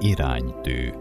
Iránytű.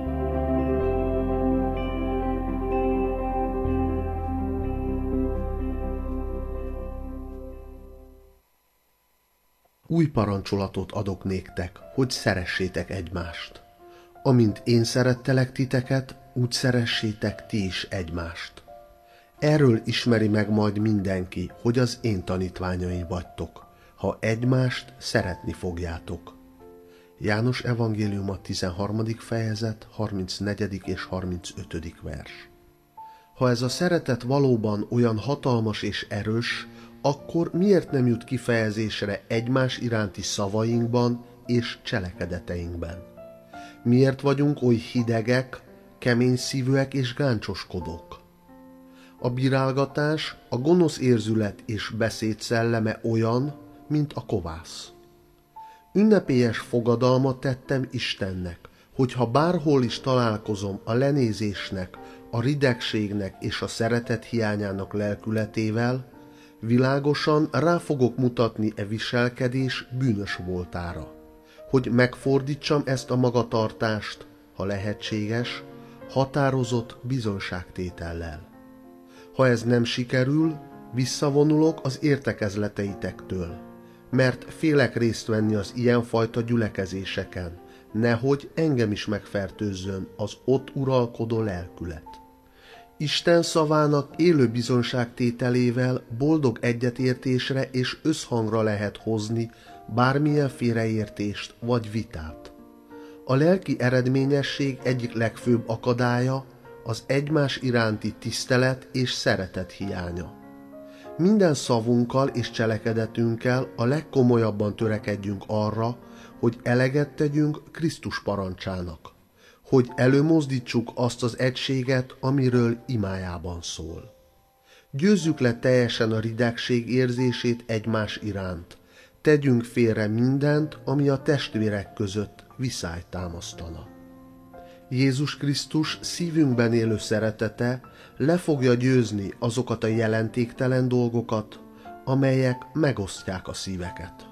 Új parancsolatot adok néktek, hogy szeressétek egymást. Amint én szerettelek titeket, úgy szeressétek ti is egymást. Erről ismeri meg majd mindenki, hogy az én tanítványai vagytok, ha egymást szeretni fogjátok. János evangéliuma 13. fejezet, 34. és 35. vers. Ha ez a szeretet valóban olyan hatalmas és erős, akkor miért nem jut kifejezésre egymás iránti szavainkban és cselekedeteinkben? Miért vagyunk oly hidegek, kemény szívűek és gáncsoskodók? A bírálgatás, a gonosz érzület és beszéd szelleme olyan, mint a kovász. Ünnepélyes fogadalmat tettem Istennek, hogyha bárhol is találkozom a lenézésnek, a ridegségnek és a szeretet hiányának lelkületével, világosan rá fogok mutatni e viselkedés bűnös voltára, hogy megfordítsam ezt a magatartást, ha lehetséges, határozott bizonyságtétellel. Ha ez nem sikerül, visszavonulok az értekezleteitektől, mert félek részt venni az ilyenfajta gyülekezéseken, nehogy engem is megfertőzzön az ott uralkodó lelkület. Isten szavának élő bizonyságtételével boldog egyetértésre és összhangra lehet hozni bármilyen félreértést vagy vitát. A lelki eredményesség egyik legfőbb akadálya az egymás iránti tisztelet és szeretet hiánya. Minden szavunkkal és cselekedetünkkel a legkomolyabban törekedjünk arra, hogy eleget tegyünk Krisztus parancsának, hogy előmozdítsuk azt az egységet, amiről imájában szól. Győzzük le teljesen a ridegség érzését egymás iránt, tegyünk félre mindent, ami a testvérek között viszályt támasztana. Jézus Krisztus szívünkben élő szeretete le fogja győzni azokat a jelentéktelen dolgokat, amelyek megosztják a szíveket.